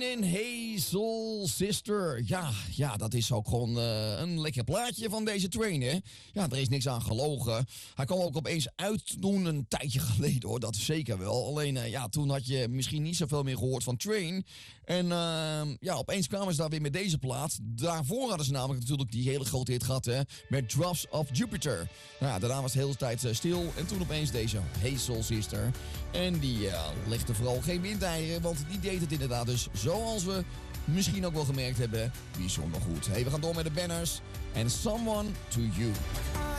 En Hey Soul Sister. Ja, dat is ook gewoon een lekker plaatje van deze Train, hè. Ja, er is niks aan gelogen. Hij kwam ook opeens uit toen een tijdje geleden, hoor. Dat is zeker wel. Alleen, toen had je misschien niet zoveel meer gehoord van Train. En opeens kwamen ze daar weer met deze plaat. Daarvoor hadden ze namelijk natuurlijk die hele grote hit gehad, hè. Met Drops of Jupiter. Nou ja, daarna was het de hele tijd stil. En toen opeens deze Hey Soul Sister. En die legde vooral geen windeieren, want die deed het inderdaad dus zoals we misschien ook wel gemerkt hebben. Bijzonder goed. Hey, we gaan door met de banners. En Someone to You.